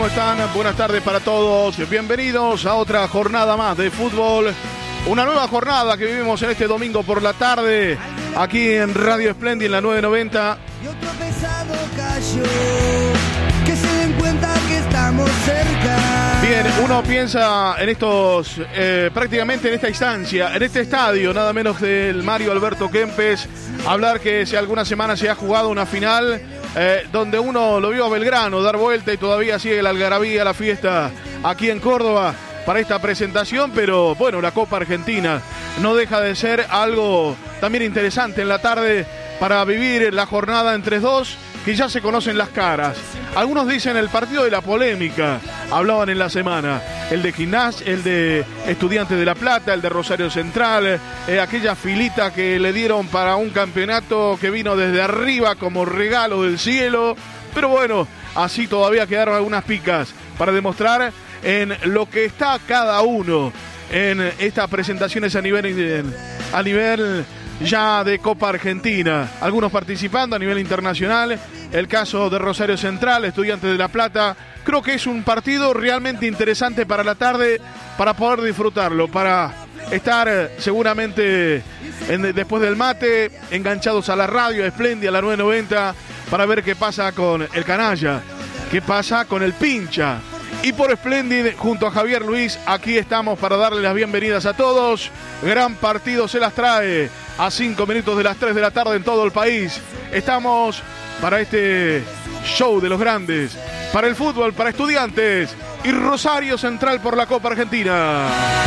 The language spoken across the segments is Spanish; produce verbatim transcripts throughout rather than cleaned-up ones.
¿Cómo están? Buenas tardes para todos. Bienvenidos a otra jornada más de fútbol. Una nueva jornada que vivimos en este domingo por la tarde, aquí en Radio Esplendi en la nueve noventa. Y otro pesado cayó, que se den cuenta que estamos cerca. Bien, uno piensa en estos, eh, prácticamente en esta instancia, en este estadio, nada menos del Mario Alberto Kempes, hablar que si alguna semana se ha jugado una final, eh, donde uno lo vio a Belgrano dar vuelta y todavía sigue la algarabía, la fiesta aquí en Córdoba para esta presentación, pero bueno, la Copa Argentina no deja de ser algo también interesante en la tarde para vivir la jornada entre dos que ya se conocen las caras. Algunos dicen el partido de la polémica, hablaban en la semana, el de Gimnasia, el de Estudiantes de La Plata, el de Rosario Central, eh, aquella filita que le dieron para un campeonato que vino desde arriba como regalo del cielo, pero bueno, así todavía quedaron algunas picas para demostrar en lo que está cada uno en estas presentaciones a nivel, a nivel ya de Copa Argentina, algunos participando a nivel internacional, el caso de Rosario Central, Estudiantes de La Plata. Creo que es un partido realmente interesante para la tarde, para poder disfrutarlo, para estar seguramente en, después del mate, enganchados a la radio, a Esplendi, a la nueve noventa, para ver qué pasa con el canalla, qué pasa con el pincha. Y por Splendid, junto a Javier Luis, aquí estamos para darle las bienvenidas a todos. Gran partido se las trae a cinco minutos de las tres de la tarde en todo el país. Estamos para este show de los grandes, para el fútbol, para Estudiantes y Rosario Central por la Copa Argentina.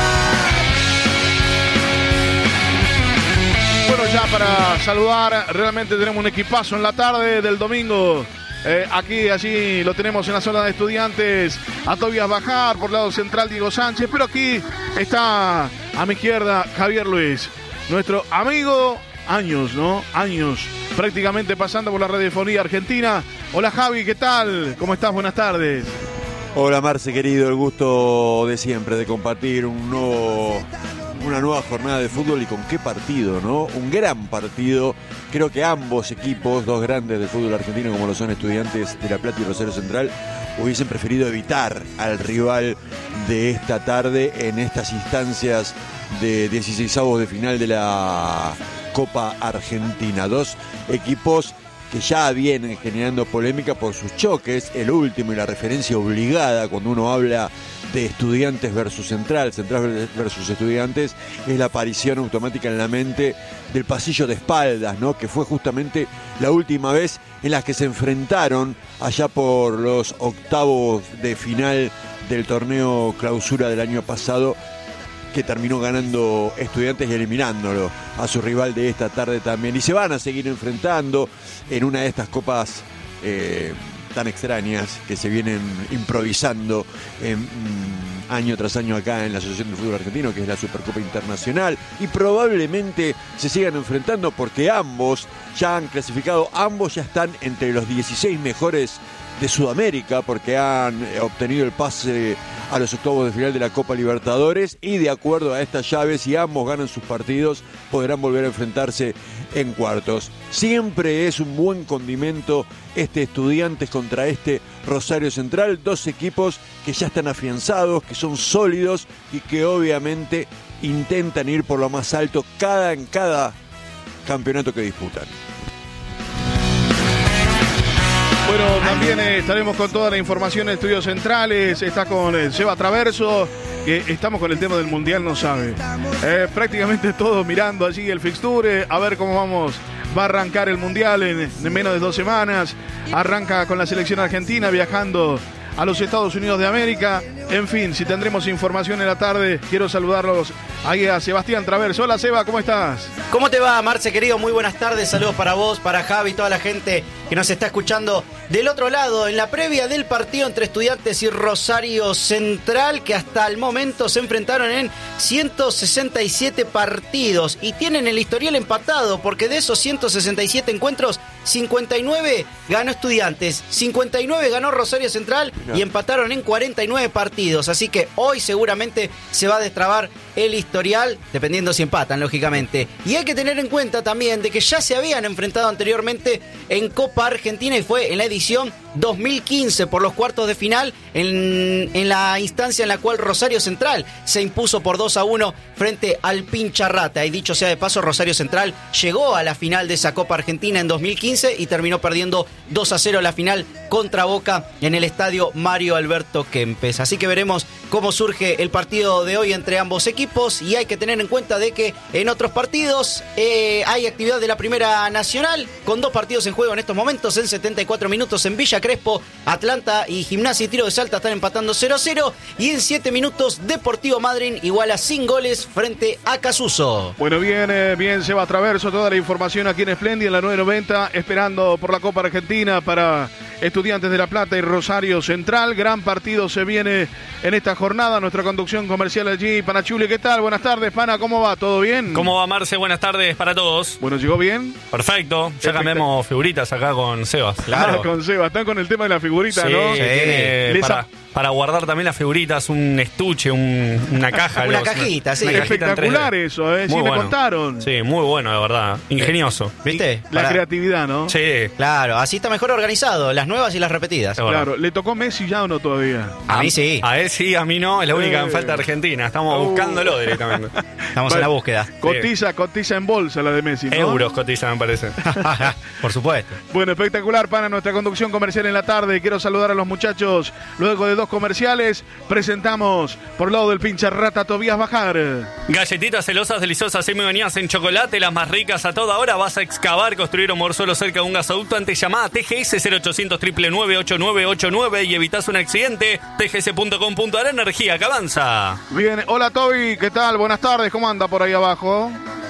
Bueno, ya para saludar, realmente tenemos un equipazo en la tarde del domingo. Eh, aquí, allí lo tenemos en la zona de Estudiantes, a Tobias Bajar, por el lado central Diego Sánchez, pero aquí está a mi izquierda Javier Luis, nuestro amigo, años, ¿no? Años, prácticamente pasando por la radiofonía argentina. Hola Javi, ¿qué tal? ¿Cómo estás? Buenas tardes. Hola Marce, querido, el gusto de siempre de compartir un nuevo... una nueva jornada de fútbol y con qué partido, ¿no? Un gran partido. Creo que ambos equipos, dos grandes del fútbol argentino como lo son Estudiantes de La Plata y Rosario Central, hubiesen preferido evitar al rival de esta tarde en estas instancias de dieciseisavos de final de la Copa Argentina. Dos equipos que ya vienen generando polémica por sus choques, el último y la referencia obligada cuando uno habla de Estudiantes versus Central, Central versus Estudiantes, es la aparición automática en la mente del pasillo de espaldas, ¿no? Que fue justamente la última vez en la que se enfrentaron allá por los octavos de final del torneo clausura del año pasado, que terminó ganando Estudiantes y eliminándolo a su rival de esta tarde también. Y se van a seguir enfrentando en una de estas copas eh, tan extrañas que se vienen improvisando eh, año tras año acá en la Asociación del Fútbol Argentino, que es la Supercopa Internacional, y probablemente se sigan enfrentando porque ambos ya han clasificado, ambos ya están entre los dieciséis mejores de Sudamérica, porque han obtenido el pase a los octavos de final de la Copa Libertadores, y de acuerdo a estas llaves, si ambos ganan sus partidos, podrán volver a enfrentarse en cuartos. Siempre es un buen condimento este Estudiantes contra este Rosario Central, dos equipos que ya están afianzados, que son sólidos y que obviamente intentan ir por lo más alto cada en cada campeonato que disputan. Bueno, también eh, estaremos con toda la información en Estudios Centrales. Está con eh, Seba Traverso, que estamos con el tema del Mundial, no sabe. Eh, prácticamente todos mirando allí el fixture, a ver cómo vamos. Va a arrancar el Mundial en, en menos de dos semanas. Arranca con la selección argentina viajando a los Estados Unidos de América. En fin, si tendremos información en la tarde, quiero saludarlos ahí a Sebastián Traverso. Hola Seba, ¿cómo estás? ¿Cómo te va, Marce, querido? Muy buenas tardes, saludos para vos, para Javi, toda la gente que nos está escuchando del otro lado, en la previa del partido entre Estudiantes y Rosario Central, que hasta el momento se enfrentaron en ciento sesenta y siete partidos y tienen el historial empatado, porque de esos ciento sesenta y siete encuentros, cincuenta y nueve ganó Estudiantes, cincuenta y nueve ganó Rosario Central y empataron en cuarenta y nueve partidos. Así que hoy seguramente se va a destrabar el historial, dependiendo si empatan, lógicamente. Y hay que tener en cuenta también de que ya se habían enfrentado anteriormente en Copa Argentina y fue en la edición dos mil quince por los cuartos de final, en, en la instancia en la cual Rosario Central se impuso por dos a uno frente al Pincha Rata. Y dicho sea de paso, Rosario Central llegó a la final de esa Copa Argentina en dos mil quince y terminó perdiendo dos a cero la final contra Boca en el estadio Mario Alberto Kempes. Así que veremos cómo surge el partido de hoy entre ambos equipos, y hay que tener en cuenta de que en otros partidos eh, hay actividad de la Primera Nacional con dos partidos en juego en estos momentos. En setenta y cuatro minutos en Villa Crespo, Atlanta y Gimnasia y Tiro de Salta están empatando cero a cero, y en siete minutos Deportivo Madryn iguala sin goles frente a Casuso. Bueno, bien, eh, bien Seba Traverso, toda la información aquí en Splendy en la nueve noventa, esperando por la Copa Argentina para Estudiantes de La Plata y Rosario Central. Gran partido se viene en esta jornada. Nuestra conducción comercial allí, Panachuli, ¿qué tal? Buenas tardes, Pana, ¿cómo va? ¿Todo bien? ¿Cómo va, Marce? Buenas tardes para todos. Bueno, ¿llegó bien? Perfecto, ya cambiamos figuritas acá con Sebas. Claro, ah, con Sebas, están con el tema de la figurita, sí, ¿no? Sí, tiene para, para guardar también las figuritas, un estuche, un, una caja. Una los, cajita, sí. Una espectacular eso, ¿eh? Muy sí, bueno. me contaron. Sí, muy bueno, de verdad. Ingenioso. ¿Viste? La Para... creatividad, ¿no? Sí. Claro, así está mejor organizado, las nuevas y las repetidas. Claro, ¿le tocó Messi ya o no todavía? A, a mí sí. A él sí, a mí no, es la única eh. que falta Argentina. Estamos uh. buscándolo directamente. Estamos vale. en la búsqueda. Cotiza, sí. cotiza en bolsa la de Messi, ¿no? Euros cotiza, me parece. Por supuesto. Bueno, espectacular, Pana, nuestra conducción comercial en la tarde. Quiero saludar a los muchachos. Luego de dos comerciales, presentamos por el lado del Pincha Rata Tobías Bajar. Galletitas celosas, deliciosas, y me venías en chocolate, las más ricas a toda hora. Vas a excavar, construir o morzuelo cerca de un gasoducto. Antes llamada T G S cero ochocientos, nueve nueve ocho nueve ocho nueve y evitas un accidente. T G S punto com punto a r, energía que avanza. Bien, hola Toby, ¿qué tal? Buenas tardes, ¿cómo anda por ahí abajo?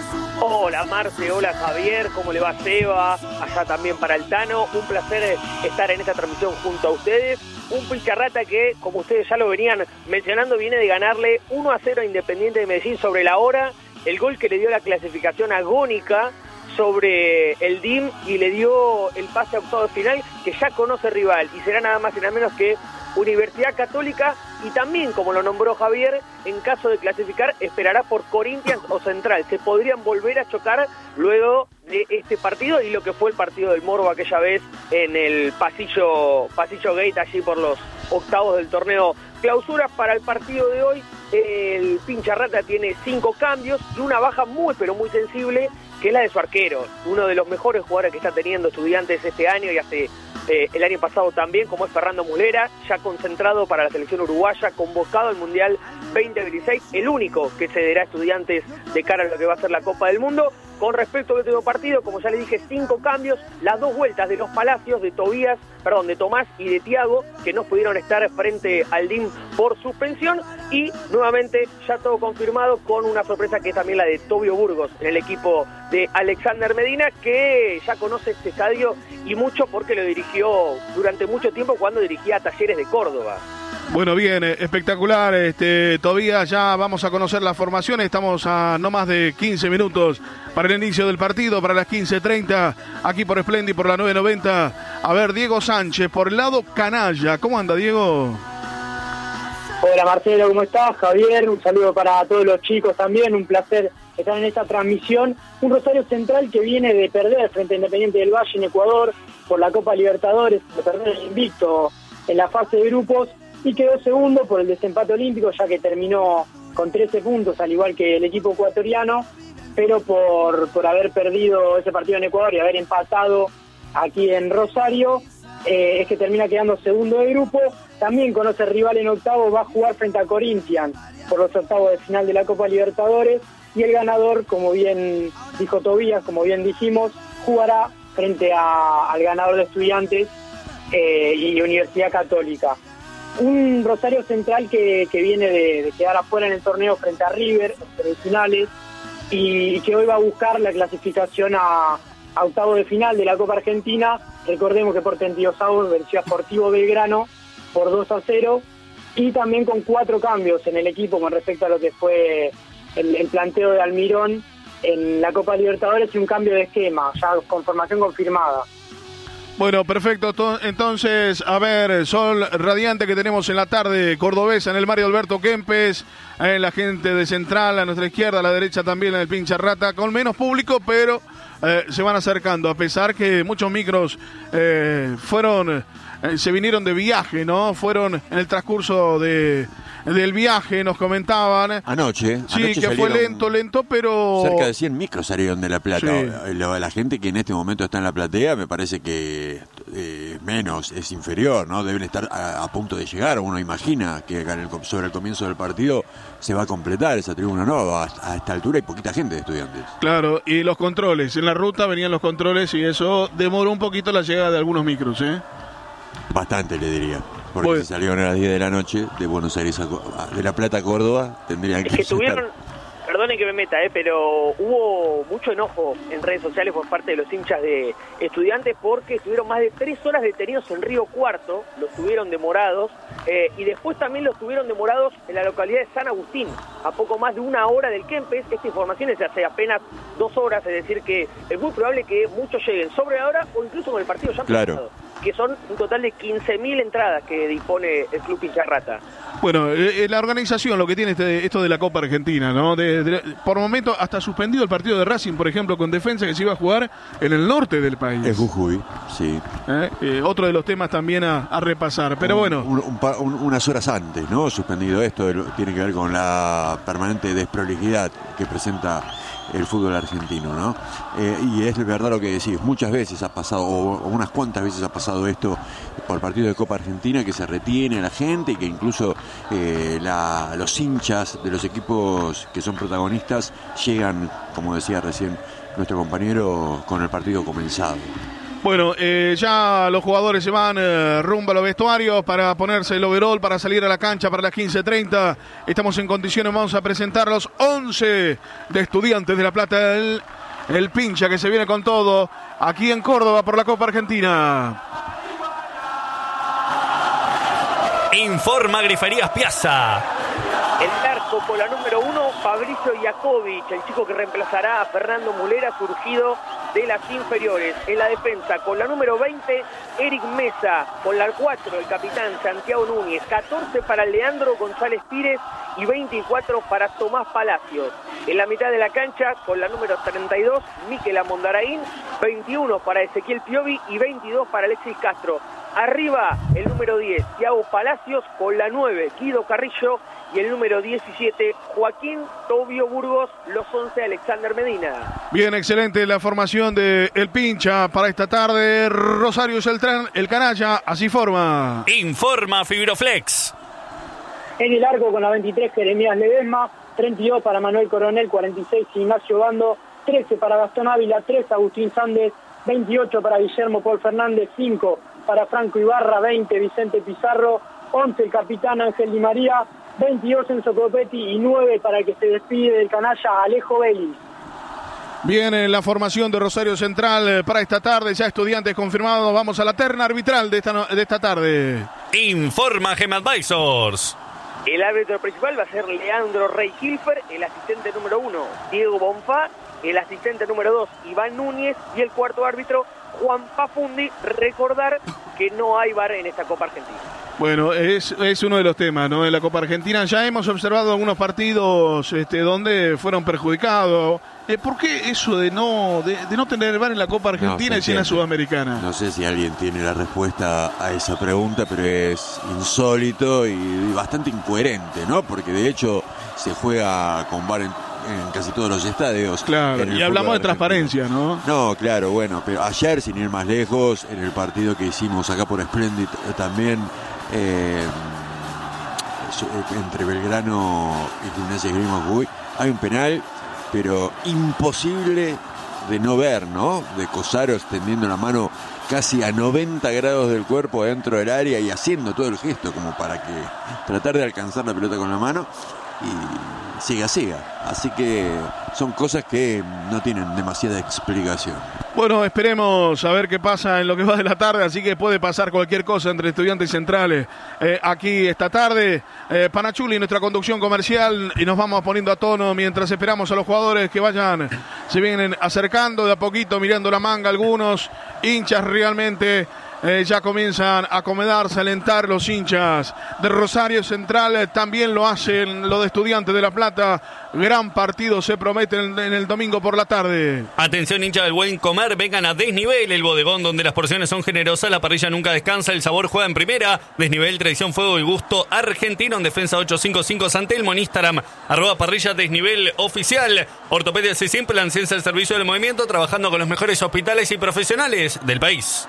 Hola Marce, hola Javier, ¿cómo le va Seba? Allá también para el Tano, un placer estar en esta transmisión junto a ustedes. Un Pincha Rata que, como ustedes ya lo venían mencionando, viene de ganarle uno a cero a Independiente de Medellín sobre la hora, el gol que le dio la clasificación agónica sobre el D I M y le dio el pase a octavos de final, que ya conoce rival y será nada más y nada menos que Universidad Católica, y también, como lo nombró Javier, en caso de clasificar esperará por Corinthians o Central. Se podrían volver a chocar luego de este partido y lo que fue el partido del Morbo aquella vez en el pasillo pasillo Gate, allí por los octavos del torneo Clausura. Para el partido de hoy, el Pincha Rata tiene cinco cambios y una baja muy pero muy sensible, que es la de su arquero, uno de los mejores jugadores que está teniendo Estudiantes este año y hace eh, el año pasado también, como es Fernando Mulera, ya concentrado para la selección uruguaya, convocado al Mundial veinte veintiséis, el único que cederá a Estudiantes de cara a lo que va a ser la Copa del Mundo. Con respecto al último partido, como ya le dije, cinco cambios, las dos vueltas de los Palacios, de Tobías, perdón, de Tomás y de Tiago, que no pudieron estar frente al D I M por suspensión, y nuevamente ya todo confirmado con una sorpresa que es también la de Tobio Burgos en el equipo de Alexander Medina, que ya conoce este estadio y mucho porque lo dirigió durante mucho tiempo cuando dirigía a Talleres de Córdoba. Bueno, bien, espectacular, este, Tobías, ya vamos a conocer las formaciones, estamos a no más de quince minutos para el inicio del partido, para las quince treinta, aquí por Splendy, por la nueve noventa. A ver, Diego Sánchez, por el lado canalla, ¿cómo anda, Diego? Hola Marcelo, ¿cómo estás? Javier, un saludo para todos los chicos también, un placer estar en esta transmisión. Un Rosario Central que viene de perder frente a Independiente del Valle en Ecuador por la Copa Libertadores, de perder el invicto en la fase de grupos, y quedó segundo por el desempate olímpico, ya que terminó con trece puntos, al igual que el equipo ecuatoriano, pero por, por haber perdido ese partido en Ecuador y haber empatado aquí en Rosario, eh, es que termina quedando segundo de grupo. También conoce rival en octavo, va a jugar frente a Corinthians por los octavos de final de la Copa Libertadores, y el ganador, como bien dijo Tobías, como bien dijimos, jugará frente a, al ganador de Estudiantes eh, y Universidad Católica. Un Rosario Central que, que viene de, de quedar afuera en el torneo frente a River en semifinales, y, y que hoy va a buscar la clasificación a, a octavo de final de la Copa Argentina. Recordemos que por Tentidosauros venció a Sportivo Belgrano por dos a cero, y también con cuatro cambios en el equipo con respecto a lo que fue el, el planteo de Almirón en la Copa Libertadores, y un cambio de esquema, ya con formación confirmada. Bueno, perfecto. To- Entonces, a ver, sol radiante que tenemos en la tarde cordobesa en el Mario Alberto Kempes, en la gente de Central, a nuestra izquierda, a la derecha también en el Pincha Rata, con menos público, pero eh, se van acercando, a pesar que muchos micros eh, fueron, eh, se vinieron de viaje, ¿no? Fueron en el transcurso de... del viaje, nos comentaban. Anoche. Sí, anoche que fue lento, lento, pero... Cerca de cien micros salieron de La Plata. Sí. La, la gente que en este momento está en la platea, me parece que eh, menos, es inferior, ¿no? Deben estar a, a punto de llegar. Uno imagina que en el, sobre el comienzo del partido se va a completar esa tribuna nueva. A, a esta altura hay poquita gente de Estudiantes. Claro, y los controles. En la ruta venían los controles y eso demoró un poquito la llegada de algunos micros, ¿eh? Bastante, le diría. Porque Bueno. si salieron a las diez de la noche de Buenos Aires a, a- de La Plata a Córdoba, tendrían Es que, que estar. tuvieron, perdonen que me meta, eh, pero hubo mucho enojo en redes sociales por parte de los hinchas de Estudiantes porque estuvieron más de tres horas detenidos en Río Cuarto, los tuvieron demorados, eh, y después también los tuvieron demorados en la localidad de San Agustín, a poco más de una hora del Kempes. Esta información es de hace apenas dos horas, es decir que es muy probable que muchos lleguen sobre la hora o incluso con el partido ya Claro. empezado, que son un total de quince mil entradas que dispone el Club Pincharrata. Bueno, eh, la organización, lo que tiene este, esto de la Copa Argentina, ¿no? De, de- por momento hasta suspendido el partido de Racing, por ejemplo, con Defensa, que se iba a jugar en el norte del país. Es Jujuy, sí. ¿Eh? Eh, otro de los temas también a, a repasar. Pero Un- bueno, un- un pa- un- unas horas antes, ¿no? Suspendido esto, de lo- tiene que ver con la permanente desprolijidad que presenta el fútbol argentino, ¿no? Eh, y es verdad lo que decís, muchas veces ha pasado, o, o unas cuantas veces ha pasado esto por partido de Copa Argentina, que se retiene a la gente y que incluso eh, la, los hinchas de los equipos que son protagonistas llegan, como decía recién nuestro compañero, con el partido comenzado. bueno eh, ya los jugadores se van eh, rumbo a los vestuarios para ponerse el overall, para salir a la cancha para las quince treinta. Estamos en condiciones, vamos a presentar los once de Estudiantes de La Plata, el, el pincha que se viene con todo aquí en Córdoba por la Copa Argentina. Informa Griferías Piazza. El arco con la número uno, Fabricio Iacovic, el chico que reemplazará a Fernando Mulera, surgido de las inferiores. En la defensa, con la número veinte, Eric Mesa. Con la cuatro, el capitán Santiago Núñez. catorce para Leandro González Pires y veinticuatro para Tomás Palacios. En la mitad de la cancha, con la número treinta y dos, Miquel Amondaraín. veintiuno para Ezequiel Piovi y veintidós para Alexis Castro. Arriba, el número diez, Thiago Palacios, con la nueve, Guido Carrillo, y el número diecisiete, Joaquín Tobio Burgos, los once, Alexander Medina. Bien, excelente la formación de El Pincha para esta tarde. Rosario Celtrán, el canalla, así forma. Informa Fibroflex. En el arco con la veintitrés, Jeremías Ledesma, treinta y dos para Manuel Coronel, cuarenta y seis Ignacio Bando, trece para Gastón Ávila, tres Agustín Sández, veintiocho para Guillermo Paul Fernández, cinco para Franco Ibarra, veinte Vicente Pizarro, once el capitán Ángel Di María, veintidós Enzo Copetti y nueve para el que se despide del canalla Alejo Vélez. Bien, en la formación de Rosario Central eh, para esta tarde, ya Estudiantes confirmados. Vamos a la terna arbitral de esta, no- de esta tarde. Informa Gem Advisors. El árbitro principal va a ser Leandro Rey Hilfer, el asistente número uno, Diego Bonfá, el asistente número dos, Iván Núñez, y el cuarto árbitro, Juan Pafundi. Recordar que no hay V A R en esta Copa Argentina. Bueno, es, es uno de los temas, ¿no? En la Copa Argentina ya hemos observado algunos partidos este, donde fueron perjudicados. Eh, ¿Por qué eso de no de, de no tener V A R en la Copa Argentina No, y se en la entiende. Sudamericana? No sé si alguien tiene la respuesta a esa pregunta, pero es insólito y bastante incoherente, ¿no? Porque de hecho se juega con V A R en, en casi todos los estadios. Claro, en el y hablamos de fútbol argentino. transparencia, ¿no? No, claro, bueno, pero ayer, sin ir más lejos, en el partido que hicimos acá por Splendid eh, también, eh, su- eh, entre Belgrano y Gimnasia de Grima Jujuy, hay un penal, pero imposible de no ver, ¿no? De Cosaro extendiendo la mano casi a noventa grados del cuerpo dentro del área y haciendo todo el gesto como para que tratar de alcanzar la pelota con la mano. y siga, siga. Así que son cosas que no tienen demasiada explicación. Bueno, esperemos a ver qué pasa en lo que va de la tarde, así que puede pasar cualquier cosa entre Estudiantes Centrales eh, aquí esta tarde. Eh, Panachuli, nuestra conducción comercial, y nos vamos poniendo a tono mientras esperamos a los jugadores que vayan, se vienen acercando de a poquito, mirando la manga algunos, hinchas realmente. Eh, ya comienzan a acomodarse, a alentar los hinchas de Rosario Central, eh, también lo hacen los de Estudiantes de La Plata. Gran partido se promete en, en el domingo por la tarde. Atención, hincha del buen comer, vengan a Desnivel, el bodegón donde las porciones son generosas, la parrilla nunca descansa, el sabor juega en primera. Desnivel, tradición, fuego y gusto argentino, en Defensa ocho cinco cinco San Telmo, en Instagram, arroba parrilla Desnivel oficial. Ortopedia Simplan, ciencia del servicio del movimiento, trabajando con los mejores hospitales y profesionales del país.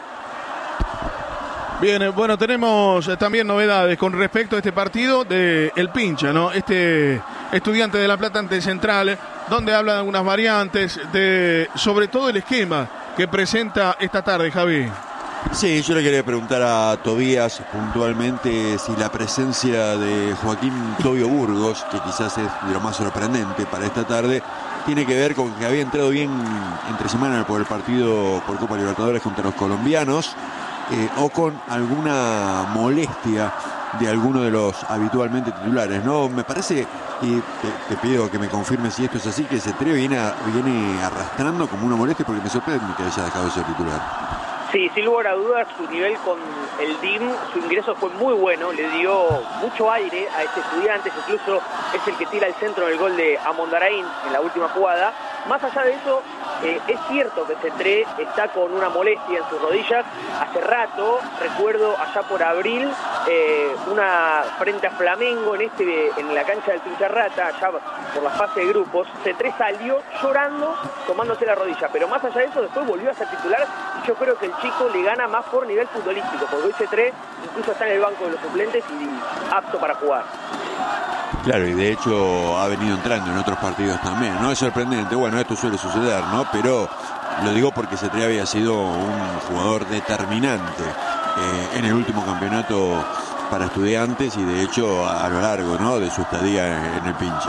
Bien, bueno, tenemos también novedades con respecto a este partido de El Pincha, ¿no? Este Estudiante de La Plata ante Central, donde habla de algunas variantes, de sobre todo el esquema que presenta esta tarde, Javi. Sí, yo le quería preguntar a Tobías puntualmente si la presencia de Joaquín Tobio Burgos, que quizás es de lo más sorprendente para esta tarde, tiene que ver con que había entrado bien entre semana por el partido por Copa Libertadores contra los colombianos, Eh, o con alguna molestia de alguno de los habitualmente titulares, ¿no? Me parece, y te, te pido que me confirmes si esto es así, que Cetré viene, viene arrastrando como una molestia, porque me sorprende que haya dejado de ser titular. Sí, sin lugar a dudas, su nivel con el D I M, su ingreso fue muy bueno, le dio mucho aire a este Estudiantes, incluso es el que tira el centro del gol de Amondaraín en la última jugada. Más allá de eso, eh, es cierto que Cetré está con una molestia en sus rodillas. Hace rato, recuerdo allá por abril, eh, una frente a Flamengo en este en la cancha del Pincharrata, allá por la fase de grupos, Cetré salió llorando, tomándose la rodilla, pero más allá de eso, después volvió a ser titular, y yo creo que el chico le gana más por nivel futbolístico, porque hoy Cetré incluso está en el banco de los suplentes y apto para jugar. Claro, y de hecho ha venido entrando en otros partidos también, ¿no? Es sorprendente, bueno, esto suele suceder, ¿no? Pero lo digo porque Cetré había sido un jugador determinante eh, en el último campeonato para Estudiantes y de hecho a, a lo largo, ¿no?, de su estadía en, en el Pincha.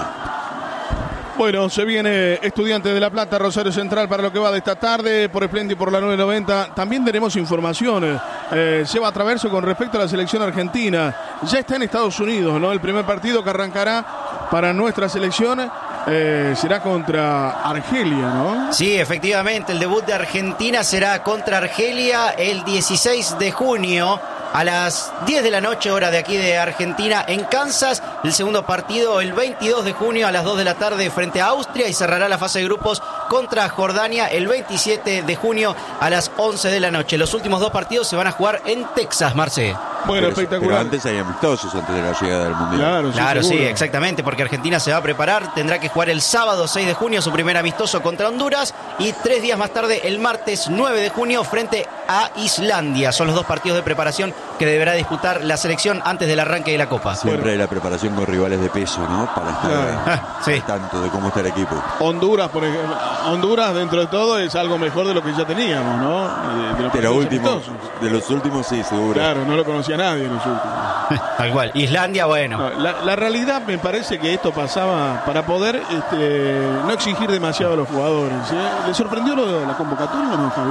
Bueno, se viene Estudiantes de La Plata, Rosario Central para lo que va de esta tarde por Splendy por la nueve noventa. También tenemos informaciones. Eh, Seba Traverso con respecto a la selección argentina. Ya está en Estados Unidos, ¿no? El primer partido que arrancará para nuestra selección eh, será contra Argelia, ¿no? Sí, efectivamente, el debut de Argentina será contra Argelia el dieciséis de junio. A las diez de la noche, hora de aquí de Argentina, en Kansas. El segundo partido el veintidós de junio a las dos de la tarde frente a Austria, y cerrará la fase de grupos contra Jordania el veintisiete de junio a las once de la noche. Los últimos dos partidos se van a jugar en Texas, Marce. Bueno, pero, espectacular. Pero antes hay amistosos antes de la llegada del Mundial. Claro, sí, claro, sí, seguro. exactamente, porque Argentina se va a preparar, tendrá que jugar el sábado seis de junio su primer amistoso contra Honduras, y tres días más tarde, el martes nueve de junio, frente a Islandia. Son los dos partidos de preparación que deberá disputar la selección antes del arranque de la Copa. Siempre Bueno. hay la preparación con rivales de peso, ¿no? Para estar Claro. Ah, sí. al tanto de cómo está el equipo. Honduras, por ejemplo. Honduras, dentro de todo, es algo mejor de lo que ya teníamos, ¿no? De, de los De, lo partidos último, amistosos. de los últimos, sí, seguro. Claro, no lo conocía nadie en los últimos. Tal cual. Islandia, bueno. No, la, la realidad me parece que esto pasaba para poder este, no exigir demasiado a los jugadores. ¿eh? ¿Le sorprendió lo de la convocatoria o no, Javi?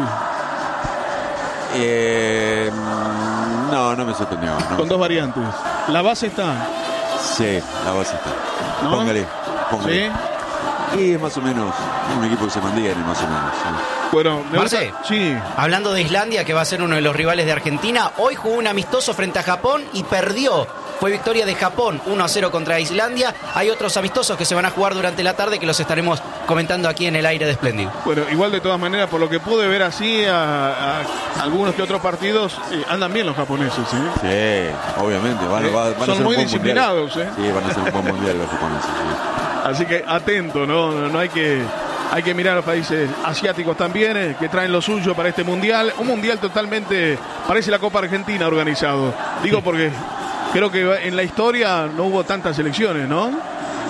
Eh, no, no me sorprendió. No me Con dos sorprendió. variantes. La base está, Sí, la base está. ¿no? Póngale, póngale. ¿Sí? Y es más o menos un equipo que se mantiene, más o menos. Sí. Bueno, me Marce. gusta- Sí. Hablando de Islandia, que va a ser uno de los rivales de Argentina, hoy jugó un amistoso frente a Japón y perdió. Fue victoria de Japón, uno a cero contra Islandia. Hay otros amistosos que se van a jugar durante la tarde que los estaremos comentando aquí en el aire de Splendid. Bueno, igual de todas maneras, por lo que pude ver así, a, a algunos que otros partidos, eh, andan bien los japoneses, ¿eh? Sí, obviamente. Van, Eh, va- van a son ser un muy buen disciplinados, mundial. ¿eh? Sí, van a ser un buen mundial los japoneses. Sí. Así que atento, ¿no? No, no hay que hay que mirar a los países asiáticos también, eh, que traen lo suyo para este mundial. Un mundial totalmente, parece la Copa Argentina organizado. Digo porque creo que en la historia no hubo tantas selecciones, ¿no?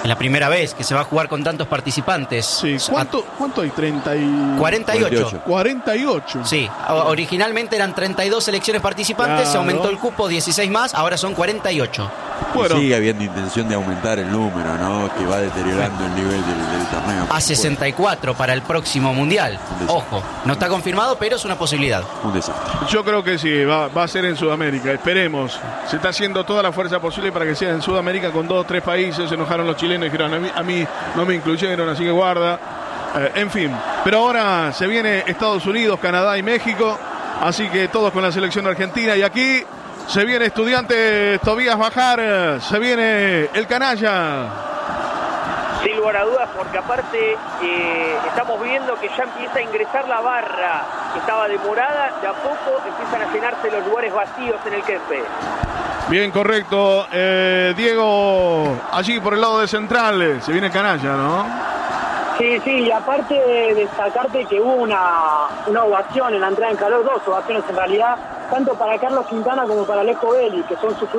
Es la primera vez que se va a jugar con tantos participantes. Sí, ¿cuánto, ¿cuánto hay? treinta y... cuarenta y ocho. cuarenta y ocho. Sí, originalmente eran treinta y dos selecciones participantes, Claro. se aumentó el cupo, dieciséis más, ahora son cuarenta y ocho. Bueno. Y sigue habiendo intención de aumentar el número, ¿no? Que va deteriorando el nivel del, del torneo. A sesenta y cuatro para el próximo Mundial. Ojo, no está confirmado, pero es una posibilidad. Un desastre. Yo creo que sí, va, va a ser en Sudamérica, esperemos. Se está haciendo toda la fuerza posible para que sea en Sudamérica con dos o tres países. Se enojaron los chilenos y dijeron, a mí, a mí no me incluyeron, así que guarda. Eh, en fin, pero ahora se viene Estados Unidos, Canadá y México, así que todos con la selección argentina. Y aquí se viene Estudiantes Tobías Bajar, se viene el canalla. Sin lugar a dudas, porque aparte eh, estamos viendo que ya empieza a ingresar la barra que estaba demorada, de a poco empiezan a llenarse los lugares vacíos en el Kempes. Bien, correcto. Eh, Diego, allí por el lado de Central, se viene el canalla, ¿no? Sí, sí, y aparte de destacarte que hubo una, una ovación en la entrada en calor, dos ovaciones en realidad, tanto para Carlos Quintana como para Alejo Belli, que son sus